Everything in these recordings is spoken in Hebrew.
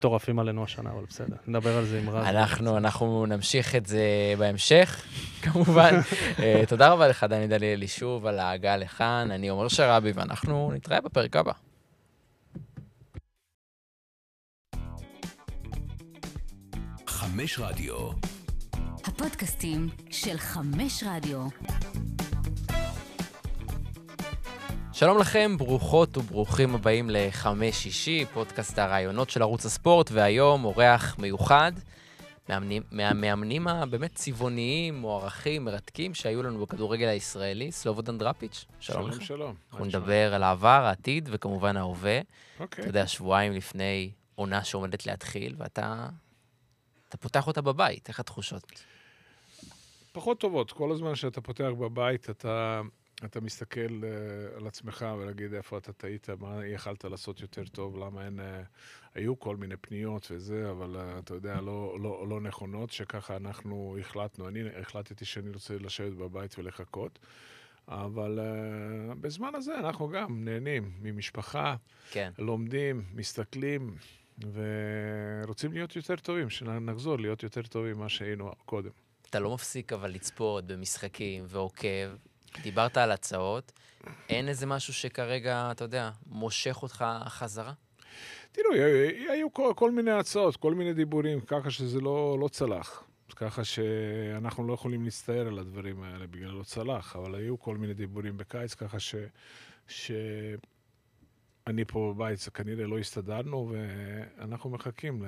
טורפים עלינו השנה, אבל בסדר. נדבר על זה עם רז. אנחנו נמשיך את זה בהמשך, כמובן. תודה רבה לך, דני דניאלי, שוב על ההגעה לכאן. אני אומר שרבי, ואנחנו נתראה בפרק הבא. 5 רדיו. הפודקאסטים של 5 רדיו. שלום לכם, ברוכות וברוכים הבאים ל-5 פודקאסט הרעיונות של ערוץ הספורט, והיום אורח מיוחד, מהמאמנים הבאמת צבעוניים, מוערכים, מרתקים, שהיו לנו בכדורגל הישראלי, סלובודן דראפיץ'. שלום לך. שלום. אנחנו נדבר על העבר, העתיד וכמובן ההווה. אוקיי. אתה יודע, שבועיים לפני עונה שעומדת להתחיל, ואתה פותח אותה בבית, איך התחושות? פחות טובות. כל הזמן שאתה פותח בבית, אתה מסתכל על עצמך ולהגיד איפה אתה טעית, מה יכלת לעשות יותר טוב, למה אין... היו כל מיני פניות וזה, אבל אתה יודע, לא נכונות, שככה אנחנו החלטנו. אני החלטתי שאני רוצה לשבת בבית ולחכות, אבל בזמן הזה אנחנו גם נהנים ממשפחה, כן. לומדים, מסתכלים, ורוצים להיות יותר טובים, שנחזור להיות יותר טובים ממה שהיינו קודם. אתה לא מפסיק אבל לצפות במשחקים ועוקב. דיברת על הצעות. אין איזה משהו שכרגע, אתה יודע, מושך אותך חזרה? תראו, היו כל מיני הצעות, כל מיני דיבורים, ככה שזה לא צלח. ככה שאנחנו לא יכולים להסתער על הדברים האלה בגלל לא צלח, אבל היו כל מיני דיבורים בקיץ, ככה שאני פה בבית, כנראה לא הסתדרנו, ואנחנו מחכים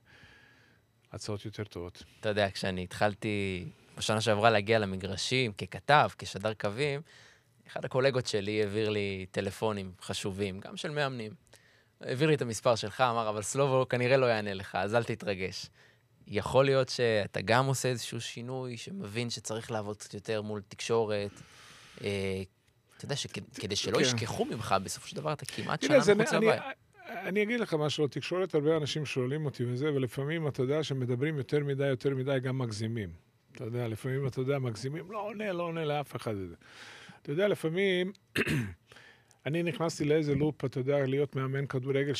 להצעות יותר טובות. אתה יודע, כשאני התחלתי בשנה שעברה להגיע למגרשים, ככתב, כשדר קווים, אחד הקולגות שלי העביר לי טלפונים חשובים, גם של מאמנים. העביר לי את המספר שלך, אמר, אבל סלובו כנראה לא יענה לך, אז אל תתרגש. יכול להיות שאתה גם עושה איזשהו שינוי, שמבין שצריך לעבוד קצת יותר מול תקשורת. אתה יודע, כדי שלא ישכחו ממך, בסופו של דבר אתה כמעט שנה מחוץ לבית. אני אגיד לך משהו, תקשורת, הרבה אנשים שואלים אותי וזה, ולפעמים אתה יודע שמדברים יותר מדי, גם מגזימים. אתה יודע, לפעמים אתה יודע, מגזימים, לא עונה לאף אחד. אתה יודע, לפעמים, אני נכנסתי לאיזה לופ, אתה יודע, להיות מאמן כדורגל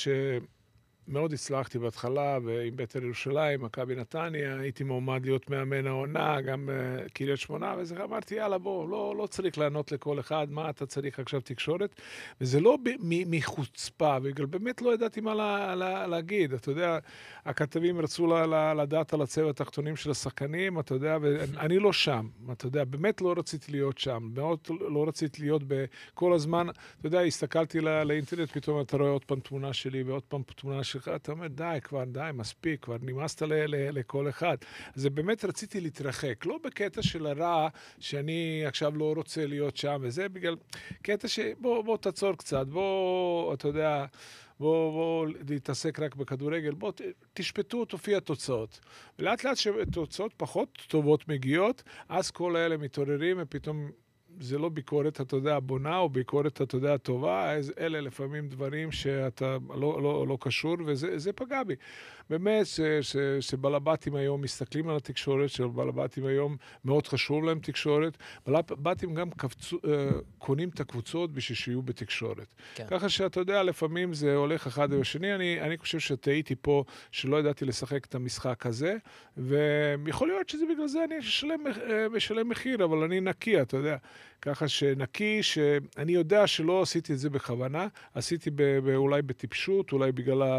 שמאוד הצלחתי בהתחלה, ועם בית"ר ירושלים, מכבי נתניה, הייתי מועמד להיות מאמן העונה, גם קריית שמונה, וזה אמרתי, יאללה, בוא, לא צריך לענות לכל אחד, מה אתה צריך עכשיו תקשורת, וזה לא מחוצפה, בגלל באמת לא ידעתי מה להגיד, אתה יודע, הכתבים רצו לדעת על הצבע התחתונים של השחקנים, אתה יודע, ואני לא שם, אתה יודע, באמת לא רציתי להיות שם, מאוד לא רציתי להיות בכל הזמן, אתה יודע, הסתכלתי לאינטרנט, פתאום אתה רואה עוד פעם תמונה שלי, ועוד פעם תמונה שלך, אתה אומר, די, מספיק, כבר נמאסת לכל אחד. אז באמת רציתי להתרחק, לא בקטע של הרע, שאני עכשיו לא רוצה להיות שם, וזה בגלל קטע בוא תעצור קצת, בוא, אתה יודע, בוא להתעסק רק בכדורגל, בוא תשפטו, תופיע תוצאות. ולאט לאט שתוצאות פחות טובות מגיעות, אז כל האלה מתעוררים, ופתאום זה לא ביקורת, אתה יודע, בונה, או ביקורת, אתה יודע, טובה, אז אלה לפעמים דברים שאתה לא קשור, וזה פגע בי. באמת, שבלבטים היום מסתכלים על התקשורת, שבלבטים היום מאוד חשוב להם תקשורת, בלבטים גם קונים את הקבוצות בשביל שיהיו בתקשורת. כן. ככה שאתה יודע, לפעמים זה הולך אחד ושני, אני חושב שטעיתי פה, שלא ידעתי לשחק את המשחק הזה, ויכול להיות שזה בגלל זה אני משלם מחיר, אבל אני נקי, אתה יודע. ככה שנקי, שאני יודע שלא עשיתי את זה בכוונה, עשיתי אולי בטיפשות, אולי בגלל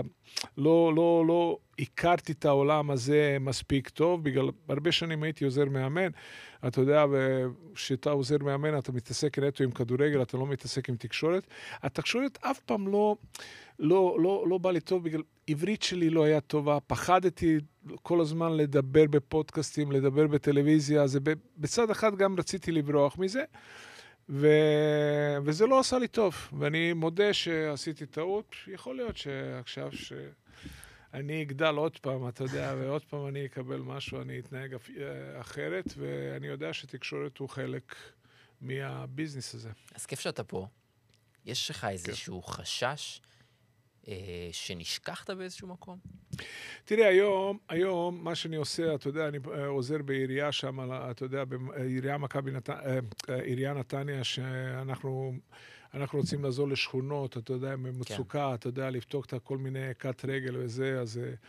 לא הכרתי את העולם הזה מספיק טוב, בגלל הרבה שנים הייתי עוזר מאמן, אתה יודע, כשאתה עוזר מאמן, אתה מתעסק נטו עם כדורגל, אתה לא מתעסק עם תקשורת. התקשורת אף פעם לא בא לי טוב, בגלל עברית שלי לא היה טובה, פחדתי כל הזמן לדבר בפודקאסטים, לדבר בטלוויזיה, אז בצד אחד גם רציתי לברוח מזה, וזה לא עשה לי טוב, ואני מודה שעשיתי טעות, יכול להיות שעכשיו אני אגדל עוד פעם, אתה יודע, ועוד פעם אני אקבל משהו, אני אתנהג אחרת, ואני יודע שתקשורת הוא חלק מהביזנס הזה. אז כיף שאתה פה. יש לך איזשהו חשש שנשכחת באיזשהו מקום? תראה, היום מה שאני עושה, אתה יודע, אני עוזר בעירייה שם, אתה יודע, עירייה נתניה, שאנחנו רוצים לעזור לשכונות, אתה יודע, ממצוקה, אתה יודע, לפתוח את כל מיני קט רגל וזה, אז